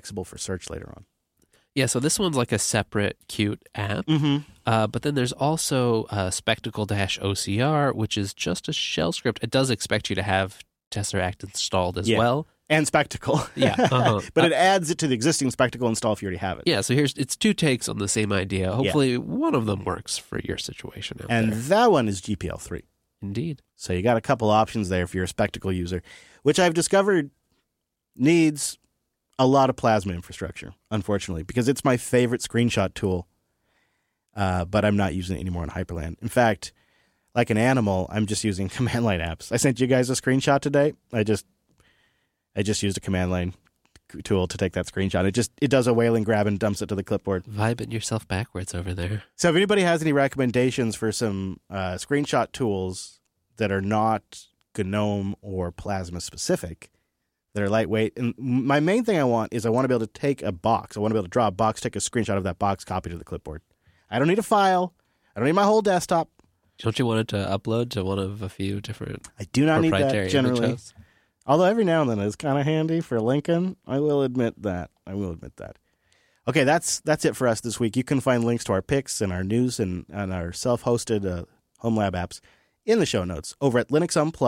flexible for search later on. Yeah, so this one's like a separate Qt app. But then there's also Spectacle-OCR, which is just a shell script. It does expect you to have Tesseract installed as well. And Spectacle. Yeah. But it adds it to the existing Spectacle install if you already have it. Yeah, so it's 2 takes on the same idea. Hopefully one of them works for your situation out and there. that one is GPL3. Indeed. So you got a couple options there if you're a Spectacle user, which I've discovered needs a lot of Plasma infrastructure, unfortunately, because it's my favorite screenshot tool, but I'm not using it anymore in Hyperland. In fact, like an animal, I'm just using command line apps. I sent you guys a screenshot today. I just used a command line tool to take that screenshot. It does a whaling grab and dumps it to the clipboard. Vibing yourself backwards over there. So if anybody has any recommendations for some screenshot tools that are not GNOME or Plasma specific, that are lightweight, and my main thing I want to be able to take a box. I want to be able to draw a box, take a screenshot of that box, copy to the clipboard. I don't need a file. I don't need my whole desktop. Don't you want it to upload to one of a few different I do not need that generally. Images? Although every now and then it's kind of handy for Lincoln. I will admit that. Okay, that's it for us this week. You can find links to our picks and our news and our self-hosted Home Lab apps in the show notes over at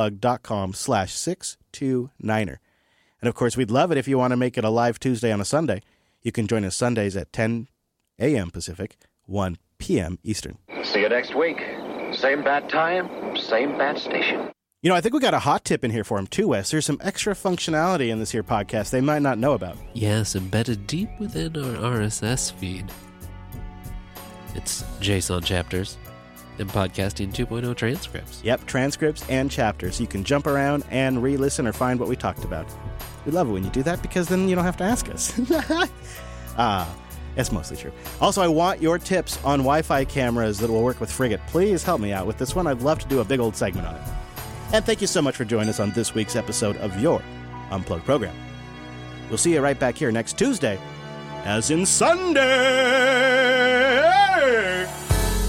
linuxunplugged.com/629er. And of course, we'd love it if you want to make it a live Tuesday on a Sunday. You can join us Sundays at 10 a.m. Pacific, 1 p.m. Eastern. See you next week. Same bat time, same bat station. You know, I think we got a hot tip in here for them too, Wes. There's some extra functionality in this here podcast they might not know about. Yes, embedded deep within our RSS feed. It's JSON chapters and Podcasting 2.0 transcripts. Yep, transcripts and chapters. You can jump around and re-listen or find what we talked about. We love it when you do that because then you don't have to ask us. That's mostly true. Also, I want your tips on Wi-Fi cameras that will work with Frigate. Please help me out with this one. I'd love to do a big old segment on it. And thank you so much for joining us on this week's episode of your Unplugged program. We'll see you right back here next Tuesday, as in Sunday.